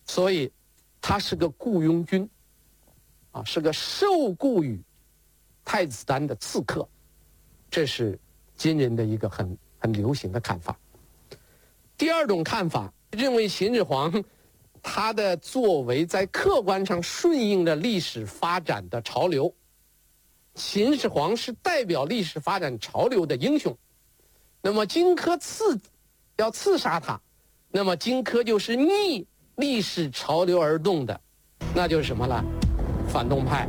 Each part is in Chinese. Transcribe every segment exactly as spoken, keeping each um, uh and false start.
所以他是个雇佣军，啊，是个受雇于太子丹的刺客，这是今人的一个很很流行的看法。第二种看法认为秦始皇他的作为在客观上顺应了历史发展的潮流，秦始皇是代表历史发展潮流的英雄。那么荆轲刺要刺杀他，那么荆轲就是逆历史潮流而动的，那就是什么了？反动派。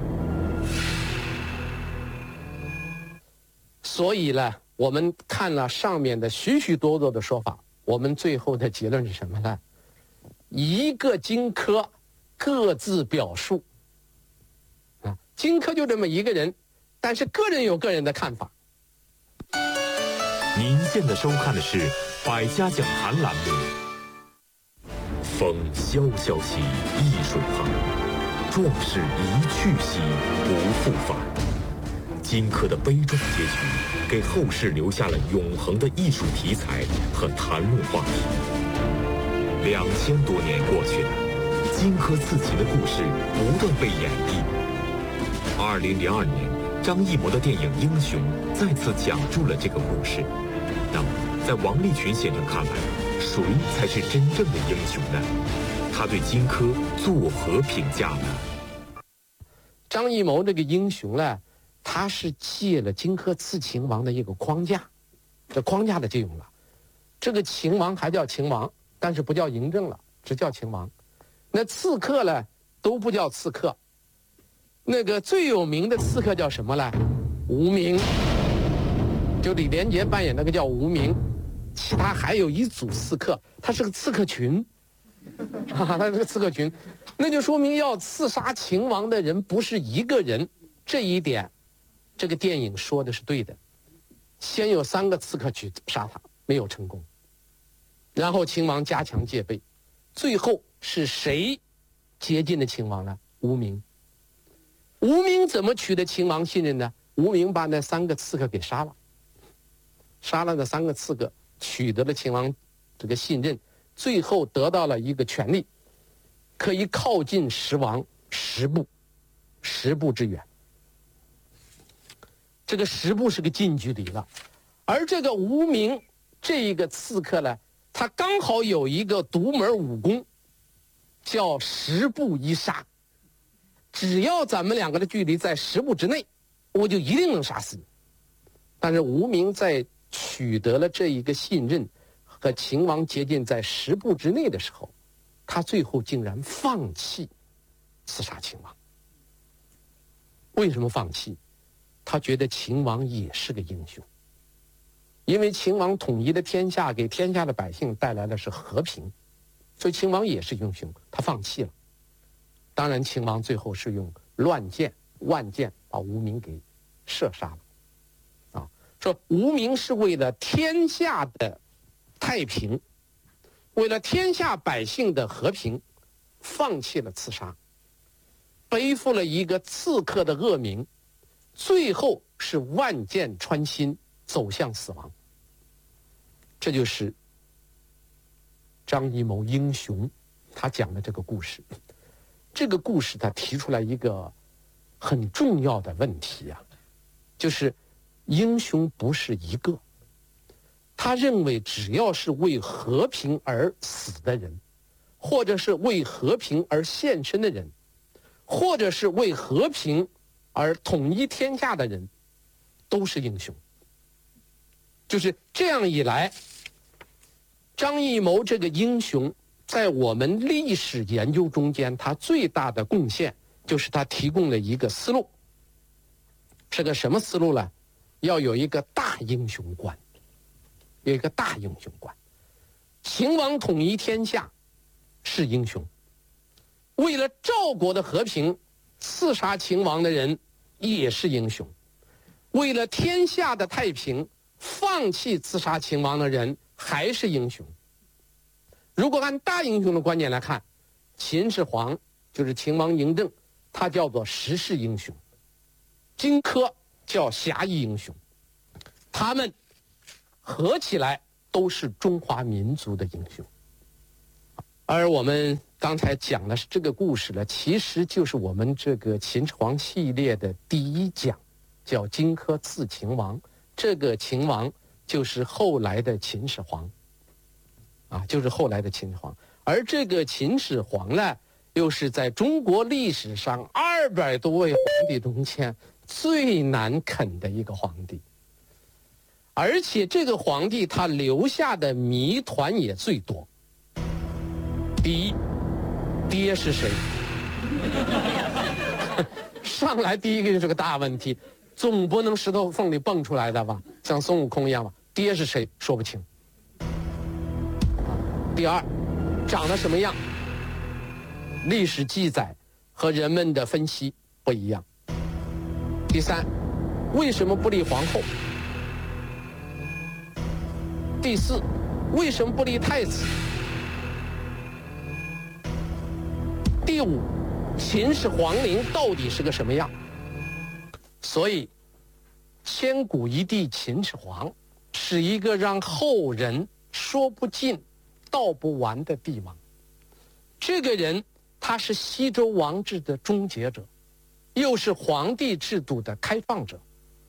所以呢，我们看了上面的许许多多的说法，我们最后的结论是什么呢？一个荆轲各自表述啊，荆轲就这么一个人，但是个人有个人的看法。 您现在收看的是《百家讲坛》栏目。风萧萧兮易水寒，壮士一去兮不复返。荆轲的悲壮结局，给后世留下了永恒的艺术题材和谈论话题。两千多年过去了，荆轲刺秦的故事不断被演绎。二零零二年，张艺谋的电影《英雄》再次讲述了这个故事。那么，在王立群先生看来，谁才是真正的英雄呢？他对荆轲作何评价呢？ 张艺谋这个英雄呢，他是借了荆轲刺秦王的一个框架，这框架的借用了。这个秦王还叫秦王，但是不叫嬴政了，只叫秦王。那刺客呢，都不叫刺客。那个最有名的刺客叫什么呢？无名。就李连杰扮演那个叫无名，其他还有一组刺客，他是个刺客群，啊，他是个刺客群，那就说明要刺杀秦王的人不是一个人，这一点，这个电影说的是对的。先有三个刺客去杀他，没有成功，然后秦王加强戒备，最后是谁接近了秦王呢？无名。无名怎么取得秦王信任呢？无名把那三个刺客给杀了。杀了那三个刺客，取得了秦王这个信任，最后得到了一个权利，可以靠近十王十步，十步之远。这个十步是个近距离了，而这个无名这一个刺客呢，他刚好有一个独门武功，叫十步一杀。只要咱们两个的距离在十步之内，我就一定能杀死你。但是无名在取得了这一个信任，和秦王接近在十步之内的时候，他最后竟然放弃刺杀秦王。为什么放弃？他觉得秦王也是个英雄，因为秦王统一了天下，给天下的百姓带来的是和平，所以秦王也是英雄，他放弃了。当然，秦王最后是用乱箭、万箭把无名给射杀了。说无名是为了天下的太平，为了天下百姓的和平，放弃了刺杀，背负了一个刺客的恶名，最后是万箭穿心，走向死亡。这就是张艺谋英雄他讲的这个故事。这个故事他提出来一个很重要的问题啊，就是英雄不是一个，他认为只要是为和平而死的人，或者是为和平而献身的人，或者是为和平而统一天下的人，都是英雄。就是这样一来，张艺谋这个英雄在我们历史研究中间，他最大的贡献就是他提供了一个思路。是个什么思路呢？要有一个大英雄观，有一个大英雄观。秦王统一天下是英雄，为了赵国的和平，刺杀秦王的人也是英雄，为了天下的太平，放弃刺杀秦王的人还是英雄。如果按大英雄的观点来看，秦始皇就是秦王嬴政，他叫做时势英雄，荆轲叫侠义英雄，他们合起来都是中华民族的英雄。而我们刚才讲的是这个故事呢，其实就是我们这个秦始皇系列的第一讲，叫荆轲刺秦王。这个秦王就是后来的秦始皇，啊，就是后来的秦始皇。而这个秦始皇呢，又是在中国历史上二百多位皇帝中间最难啃的一个皇帝。而且这个皇帝他留下的谜团也最多。第一，爹是谁？上来第一个就是个大问题，总不能石头缝里蹦出来的吧？像孙悟空一样吧？爹是谁？说不清。第二，长得什么样？历史记载和人们的分析不一样。第三，为什么不立皇后？第四，为什么不立太子？第五，秦始皇陵到底是个什么样？所以，千古一帝秦始皇是一个让后人说不尽、道不完的帝王。这个人，他是西周王制的终结者，又是皇帝制度的开创者。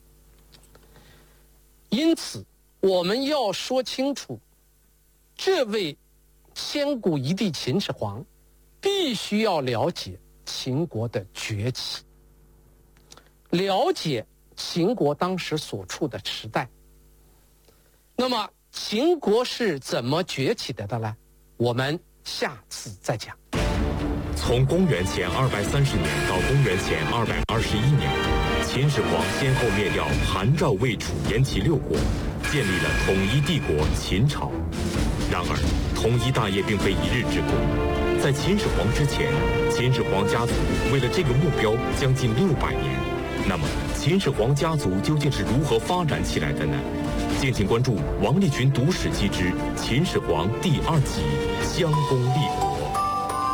因此，我们要说清楚，这位千古一帝秦始皇必须要了解秦国的崛起，了解秦国当时所处的时代。那么秦国是怎么崛起的呢？我们下次再讲。 从公元前二百三十年到公元前二百二十一年，秦始皇先后灭掉韩、赵、魏、楚、燕、齐六国，建立了统一帝国秦朝。然而，统一大业并非一日之功。在秦始皇之前，秦始皇家族为了这个目标将近六百年。那么，秦始皇家族究竟是如何发展起来的呢？敬请关注王立群读史记之秦始皇第二集：襄公立国。